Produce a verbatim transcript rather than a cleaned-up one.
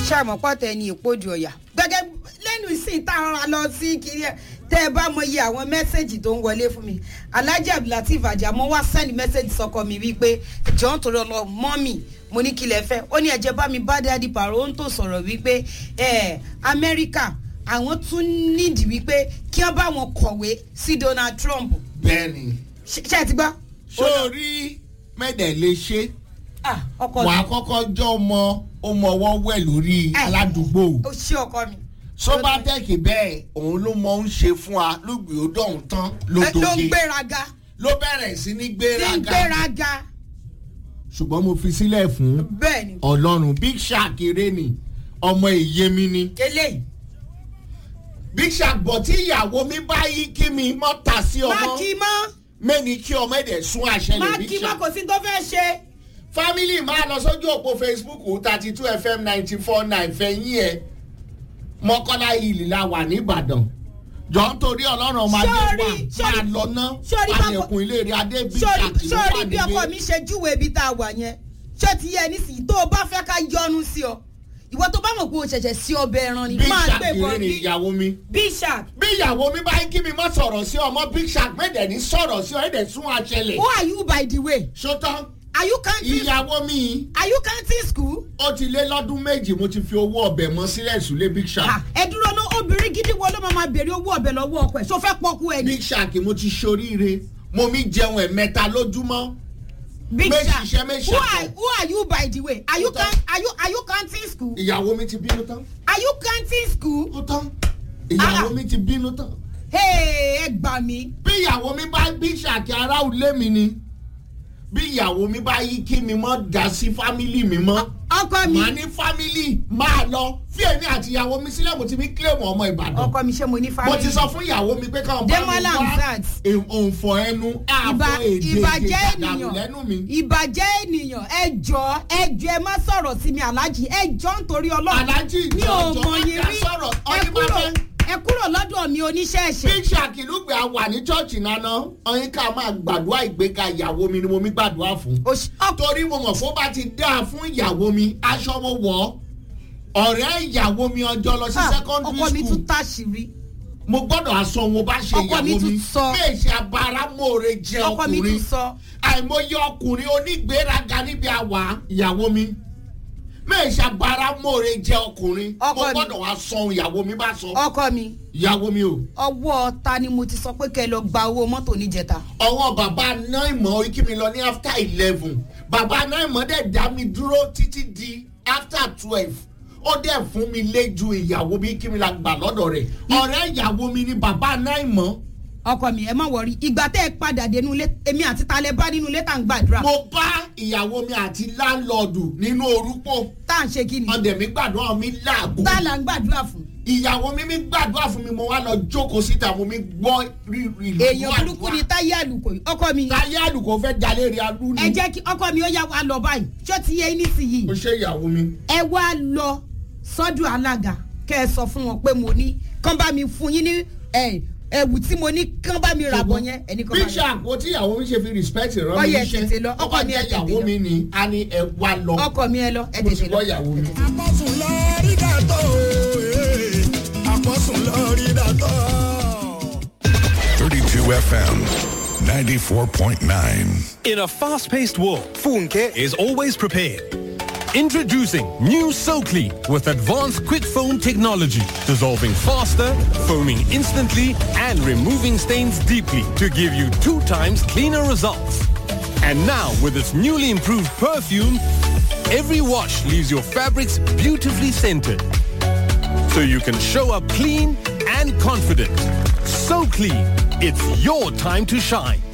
ṣàmọ́pọ̀ tẹ ní ìpọ́jù ọ̀yà gẹ́gẹ́ lẹ́nu ìsìn tá a lọ sí kiri ẹ̀ tẹ́ ẹ bá mọ iye àwọn mẹ́sẹ̀gì tó ń wọlé fún mi Alhaji Abdulateef Ajamo wá sẹ́ni mẹ́sẹ̀gì sọkọ mi wípé jọ̀ọ́ torí ọlọ mọ́mì mo ní kílẹ̀ fẹ́ ó ní ẹ̀jẹ̀ bá mi bá Daddy Paro ń tó sọ̀rọ̀ wípé ẹ̀ Amẹ́ríkà àwọn tún nídìí wípé kí wọ́n bá wọn kọ̀wé sí Donald Trump. bẹ́ẹ̀ni. ṣé ẹ ti gbọ́. sórí mẹ́dẹ̀ lè ṣe ọkọ mi wà á kọ́kọ́ jọ ọmọ ọmọ ọwọ́ wẹ̀ lórí aládùúgbò. ó ṣe ọkọ mi. Sóbátẹ́ẹ̀kì bẹ́ẹ̀ òun ló mọ ń ṣe fún wa lùgbì ó dọ̀hún tán ló doge. ló gbéraga. ló bẹ̀rẹ̀ sí ní gbéraga. ní gbéraga. ṣùgbọ́n mo fi sílẹ̀ fún bẹ́ẹ̀ni Ọlọ́run Big Shark eré ni ọmọ ìyẹmi ni. eléyìí. Big Shark bọ̀ tí ìyàwó mi bá yí kí mi mọ́ ta sí ọmọ. má kí mọ́. mẹ́ni kí ọmọ ẹ̀dẹ̀ sún àṣẹ lè Big Shark. má kí mọ́ kò sí tó fẹ́ ṣe. Family máa lọ sójú òpó Facebook thirty two F M ninety four nine fẹ̀yìn ẹ̀ Mọ́kọ́lá ìlì la wà ní Ìbàdàn jọ nítorí Ọlọ́run ọmọ adé wa máa lọ ná palẹ̀kùn ilé rẹ̀ adé Big Shark ló wà nílé. sọ́ọ́rí bí ọkọ mi ṣe júwèé ibi tá a wà yẹn ṣé ti yẹ nísìnyí tó o bá fẹ́ ká yọnu sí ọ ìwọ tó bá mọ̀ pé o ṣẹ̀ṣẹ̀ sí ọbẹ̀ ẹran ni máa gbé bọ́ ní. Big Shark ìyàwó mi. Big Shark. bí ìyàwó mi bá yín kí mi má sọ̀rọ̀ sí ọmọ Big Shark mẹ́ẹ̀dẹ̀ ní sọ̀rọ̀ sí ọ ẹ̀dẹ̀ sún àṣẹlẹ̀. Who are you by the way? ṣótán. Are you counting? ìyàwó mi. Are you counting school? ó ti lé lọ́dún méjì mo ti fi owó ọbẹ̀ mọ́ sílẹ̀ ìsúlé Big Shark. ẹ dúró ná obìnrin gidi wo ló máa béèrè owó ọbẹ̀ lọ́wọ́ ọkọ ẹ̀ ṣó fẹ́ pọ́kú ẹ ni. Big Shark mo ti ṣoríire mo mi jẹun ẹ̀mẹ́ta lójúmọ́. Big Shark ṣiṣẹ́ méṣiṣẹ́. who are who are you by the way? Are you count are you are you counting school? ìyàwó mi ti bínú tán. Are you counting school? ó tán ìyàwó mi ti bínú tán. ẹ gbà mí. bí ìyàwó mi bá Big Shark ará òlé mi ni bí ìyàwó mi bá yí kí mi mọ́ dá sí fámìlì mi mọ́. ọkọ mi. màá ní fámìlì máa lọ fi èmi àti ìyàwó mi sílẹ̀ mo ti fi kílèmù ọmọ Ìbàdàn. ọkọ mi ṣe mo ní fámìlì. mo ti sọ fún ìyàwó mi pé káwọn bá mi wá òǹfọ̀ ẹnu àfọ èdè èdè ìdàrú lẹ́nu mi. ìbàjẹ́ ènìyàn ẹ jọ ẹ jọ ẹ má sọ̀rọ̀ sí mi Alhaji ẹ jọ nítorí Ọlọ́run. Alhaji ìjọ ìjọ má dá sọ̀rọ̀ ọdún bá fẹ́. ẹ kúrò lọ́dọ̀ mi oníṣẹ́ ẹ̀ṣẹ̀. Big Shark lùgbẹ́ a wà ní chọ́ọ̀chì nánà ọyìn ká máa gbàdúrà ìgbéga ìyàwó mi ni mo mi gbàdúrà fún. torí mo mọ̀ fún bá ti dáa fún ìyàwó mi aṣọ mo wọ̀ ọ̀rẹ́ ìyàwó mi ọjọ́ lọ sí secondary school. ọkọ mi tún táṣìírí. mo gbọ́dọ̀ aṣọ wọn bá ṣe ìyàwó mi bẹ́ẹ̀ ṣe abáramóore jẹ́ ọkùnrin àìmọye ọkùnrin onígbéraga níbi àwa ìyàwó mi mẹ́ẹ̀ṣà bara mọ́ọ̀rẹ́ jẹ́ ọkùnrin mo gbọ́dọ̀ wá sọ ìyàwó mi bá sọ. ọkọ mi. ìyàwó mi o. ọwọ́ ta ni mo ti sọ pé kẹ́ ẹ lọ gba owó mọ́tò níjẹta. ọwọ́ bàbá náìmọ̀ orí kí mi lọ ní after eleven bàbá náìmọ̀ dẹ̀ dá mi dúró títí di after twelve ó dẹ̀ fún mi léjú ìyàwó mi kí mi la gbà lọ́dọ̀ rẹ̀ ọ̀rẹ́ ìyàwó mi ni bàbá náìmọ̀. ọkọ mi ẹ má wọrí ìgbà tẹ́ ẹ padà dénú ilé èmi àti talẹ bá nínú ilé tá à ń gbàdúrà. mo bá ìyàwó mi àti láńlọ́ọ̀dù nínú orúkọ. tá à ń ṣe kí ni. ọdẹ mi gbàdúrà mi láàgùn. tá à là ń gbàdúrà fún. ìyàwó mi mi gbàdúrà fún mi mo wá lọ jókòó síta mo mi gbọ́ ìlú àdúrà. èèyàn burúkú ni táyé àlùkò yìí ọkọ mi. táyé àlùkò fẹ́ jalè rí alú ni. ẹ jẹ́ kí ọkọ mi ó yá wa lọ báyìí ṣé ti yé nísìnyí. o ṣe ìyàwó mi. ẹ wá lọ sọ́dọ̀ alága kẹ́ ẹ sọ fún wọn pé mo ní kán bá mi fún yín ní ẹ̀wù tí mo ní kán bá mi rà bọ̀ yẹn ẹni kan bá mi. Big Shark wo tí ìyàwó mi ṣe fi respect rán mi níṣẹ́ ọkọ mi ẹ ìyàwó mi ni a ní ẹ wá lọ. ọkọ mi ẹ lọ ẹ tètè lọ. mo ti gbọ́ ìyàwó mi. àpọ̀sùn lọ rí dàtọ̀ àpọ̀sùn lọ rí dàtọ̀. thirty-two F M ninety-four point nine. In a fast-paced world, Funke is always prepared. Introducing new SoClean with advanced quick foam technology, dissolving faster, foaming instantly, and removing stains deeply to give you two times cleaner results. And now, with its newly improved perfume, every wash leaves your fabrics beautifully scented. So you can show up clean and confident. So clean, it's your time to shine.